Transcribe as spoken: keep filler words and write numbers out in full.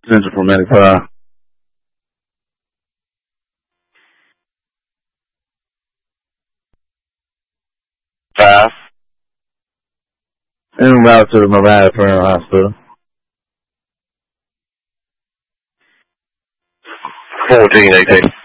Central for Medic five. Five. En route to the Mariah Perrin Hospital. Fourteen, eighteen.